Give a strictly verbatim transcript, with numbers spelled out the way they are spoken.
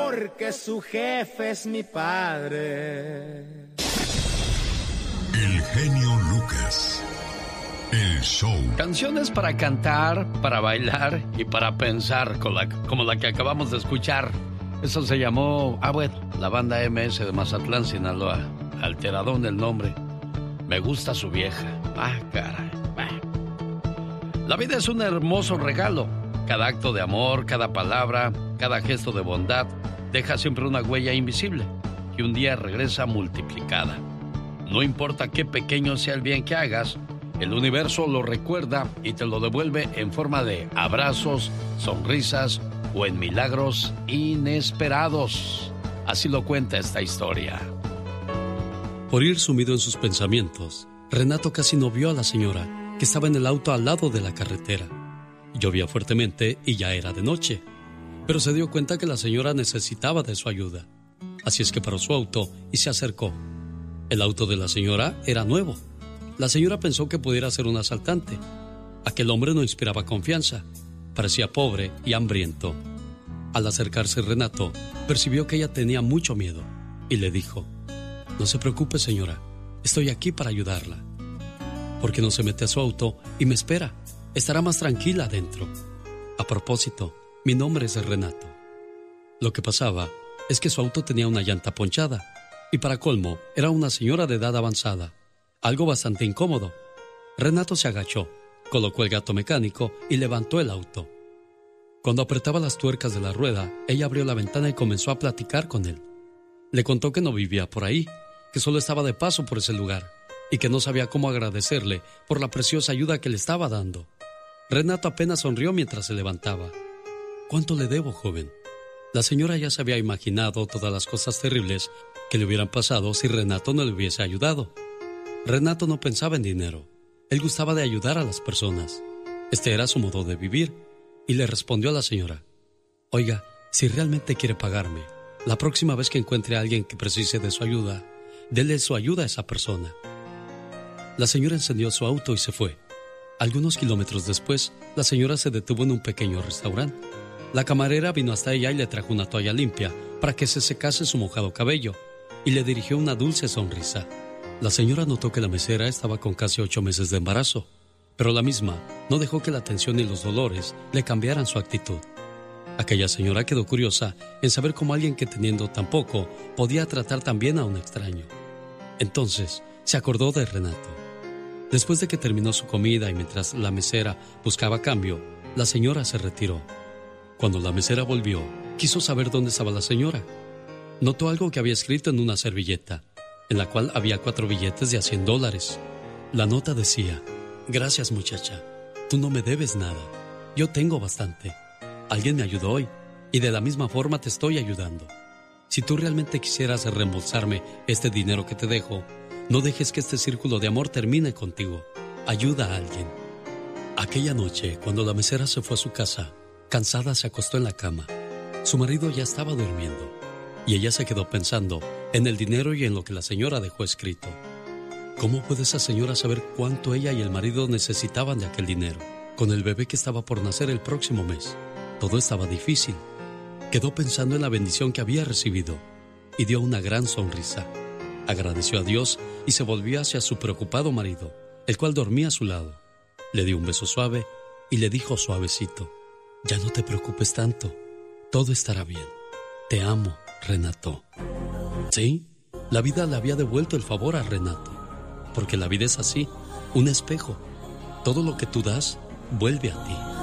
porque su jefe es mi padre. El genio Lucas. El show. Canciones para cantar, para bailar y para pensar, como la, como la que acabamos de escuchar. Eso se llamó, ah bueno, la banda M S de Mazatlán, Sinaloa. Alteradón del nombre. Me gusta su vieja. Ah, caray. La vida es un hermoso regalo. Cada acto de amor, cada palabra, cada gesto de bondad deja siempre una huella invisible que un día regresa multiplicada. No importa qué pequeño sea el bien que hagas, el universo lo recuerda y te lo devuelve en forma de abrazos, sonrisas o en milagros inesperados. Así lo cuenta esta historia. Por ir sumido en sus pensamientos, Renato casi no vio a la señora, que estaba en el auto al lado de la carretera. Llovía fuertemente y ya era de noche, pero se dio cuenta que la señora necesitaba de su ayuda. Así es que paró su auto y se acercó. El auto de la señora era nuevo. La señora pensó que pudiera ser un asaltante. Aquel hombre no inspiraba confianza. Parecía pobre y hambriento. Al acercarse Renato, percibió que ella tenía mucho miedo y le dijo: «No se preocupe, señora, estoy aquí para ayudarla». ¿Por qué no se mete a su auto y me espera? Estará más tranquila adentro. A propósito, mi nombre es Renato. Lo que pasaba es que su auto tenía una llanta ponchada y para colmo era una señora de edad avanzada, algo bastante incómodo. Renato se agachó, colocó el gato mecánico y levantó el auto. Cuando apretaba las tuercas de la rueda, ella abrió la ventana y comenzó a platicar con él. Le contó que no vivía por ahí, que solo estaba de paso por ese lugar y que no sabía cómo agradecerle por la preciosa ayuda que le estaba dando. Renato apenas sonrió mientras se levantaba. ¿Cuánto le debo, joven? La señora ya se había imaginado todas las cosas terribles que le hubieran pasado si Renato no le hubiese ayudado. Renato no pensaba en dinero. Él gustaba de ayudar a las personas. Este era su modo de vivir. Y le respondió a la señora: «Oiga, si realmente quiere pagarme, la próxima vez que encuentre a alguien que precise de su ayuda, dele su ayuda a esa persona». La señora encendió su auto y se fue. Algunos kilómetros después, la señora se detuvo en un pequeño restaurante. La camarera vino hasta ella y le trajo una toalla limpia para que se secase su mojado cabello y le dirigió una dulce sonrisa. La señora notó que la mesera estaba con casi ocho meses de embarazo, pero la misma no dejó que la tensión y los dolores le cambiaran su actitud. Aquella señora quedó curiosa en saber cómo alguien que teniendo tan poco podía tratar tan bien a un extraño. Entonces se acordó de Renato. Después de que terminó su comida y mientras la mesera buscaba cambio, la señora se retiró. Cuando la mesera volvió, quiso saber dónde estaba la señora. Notó algo que había escrito en una servilleta, en la cual había cuatro billetes de a cien dólares. La nota decía: «Gracias, muchacha, tú no me debes nada. Yo tengo bastante. Alguien me ayudó hoy y de la misma forma te estoy ayudando. Si tú realmente quisieras reembolsarme este dinero que te dejo, no dejes que este círculo de amor termine contigo. Ayuda a alguien». Aquella noche, cuando la mesera se fue a su casa, cansada se acostó en la cama. Su marido ya estaba durmiendo y ella se quedó pensando en el dinero y en lo que la señora dejó escrito. ¿Cómo puede esa señora saber cuánto ella y el marido necesitaban de aquel dinero? Con el bebé que estaba por nacer el próximo mes, todo estaba difícil. Quedó pensando en la bendición que había recibido y dio una gran sonrisa. Agradeció a Dios y se volvió hacia su preocupado marido, el cual dormía a su lado. Le dio un beso suave y le dijo suavecito: «Ya no te preocupes tanto, todo estará bien. Te amo, Renato». Sí, la vida le había devuelto el favor a Renato, porque la vida es así, un espejo. Todo lo que tú das vuelve a ti.